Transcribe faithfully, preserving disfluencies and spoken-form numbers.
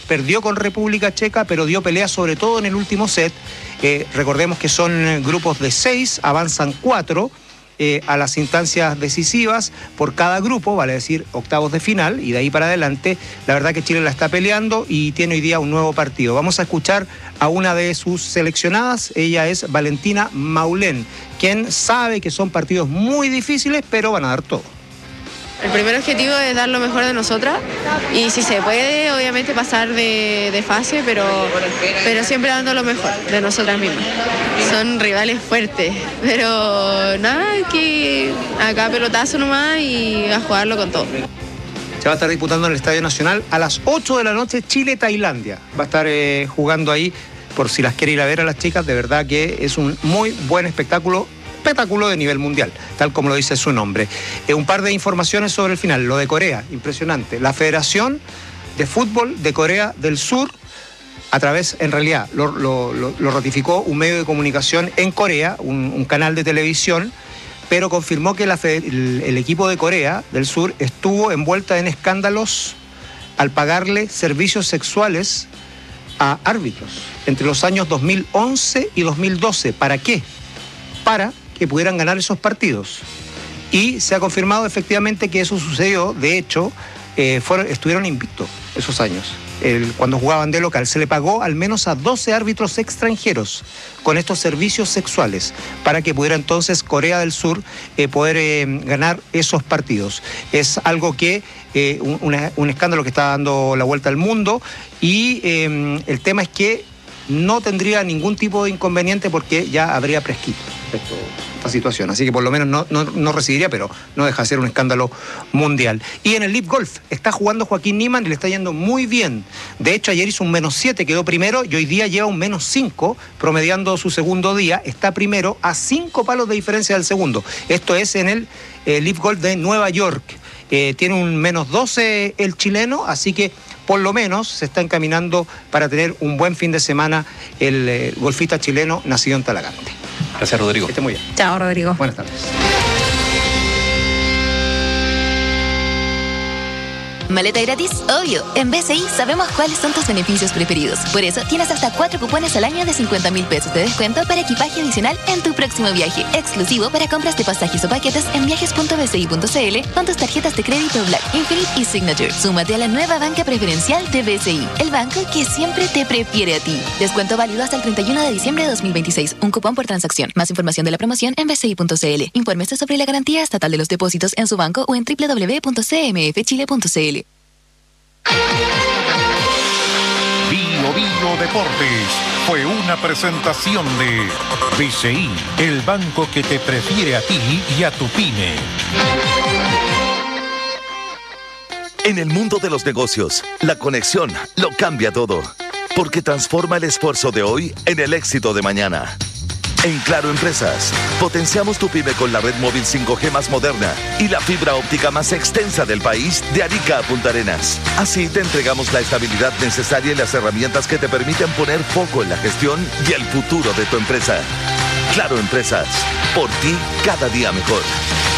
perdió con República Checa, pero dio pelea sobre todo en el último set. Eh, recordemos que son grupos de seis, avanzan cuatro. Eh, a las instancias decisivas por cada grupo, vale decir octavos de final, y de ahí para adelante la verdad que Chile la está peleando y tiene hoy día un nuevo partido. Vamos a escuchar a una de sus seleccionadas, ella es Valentina Maulén, quien sabe que son partidos muy difíciles, pero van a dar todo. El primer objetivo es dar lo mejor de nosotras y si se puede, obviamente pasar de, de fase, pero, pero siempre dando lo mejor de nosotras mismas. Son rivales fuertes, pero nada, hay que acá pelotazo nomás y a jugarlo con todo. Se va a estar disputando en el Estadio Nacional a las ocho de la noche, Chile-Tailandia. Va a estar eh, jugando ahí, por si las quiere ir a ver a las chicas, de verdad que es un muy buen espectáculo. Espectáculo de nivel mundial, tal como lo dice su nombre. Eh, un par de informaciones sobre el final. Lo de Corea, impresionante. La Federación de Fútbol de Corea del Sur, a través, en realidad, lo, lo, lo, lo ratificó un medio de comunicación en Corea, un, un canal de televisión, pero confirmó que la, el, el equipo de Corea del Sur estuvo envuelta en escándalos al pagarle servicios sexuales a árbitros entre los años dos mil once y dos mil doce. ¿Para qué? Para que pudieran ganar esos partidos. Y se ha confirmado efectivamente que eso sucedió. De hecho, eh, fueron, estuvieron invictos esos años. El, cuando jugaban de local, se le pagó al menos a doce árbitros extranjeros con estos servicios sexuales para que pudiera entonces Corea del Sur eh, poder eh, ganar esos partidos. Es algo que, eh, un, una, un escándalo que está dando la vuelta al mundo y eh, el tema es que no tendría ningún tipo de inconveniente porque ya habría prescrito esto, esta situación. Así que por lo menos no, no, no recibiría, pero no deja de ser un escándalo mundial. Y en el Live Golf está jugando Joaquín Niemann y le está yendo muy bien. De hecho, ayer hizo un menos siete, quedó primero y hoy día lleva un menos cinco, promediando su segundo día. Está primero a cinco palos de diferencia del segundo. Esto es en el eh, Live Golf de Nueva York. Eh, tiene un menos doce el chileno, así que por lo menos se está encaminando para tener un buen fin de semana el eh, golfista chileno nacido en Talagante. Gracias, Rodrigo. Que esté muy bien. Chao, Rodrigo. Buenas tardes. ¿Maleta gratis? Obvio. En B C I sabemos cuáles son tus beneficios preferidos. Por eso tienes hasta cuatro cupones al año de cincuenta mil pesos de descuento para equipaje adicional en tu próximo viaje. Exclusivo para compras de pasajes o paquetes en viajes punto b c i punto c l con tus tarjetas de crédito Black, Infinite y Signature. Súmate a la nueva banca preferencial de B C I, el banco que siempre te prefiere a ti. Descuento válido hasta el treinta y uno de diciembre de dos mil veintiséis. Un cupón por transacción. Más información de la promoción en b c i punto c l. Infórmese sobre la garantía estatal de los depósitos en su banco o en w w w punto c m f chile punto c l. Bio Bio Deportes fue una presentación de B C I, el banco que te prefiere a ti y a tu pyme. En el mundo de los negocios, la conexión lo cambia todo, porque transforma el esfuerzo de hoy en el éxito de mañana. En Claro Empresas, potenciamos tu pyme con la red móvil cinco G más moderna y la fibra óptica más extensa del país, de Arica a Punta Arenas. Así te entregamos la estabilidad necesaria y las herramientas que te permiten poner foco en la gestión y el futuro de tu empresa. Claro Empresas, por ti cada día mejor.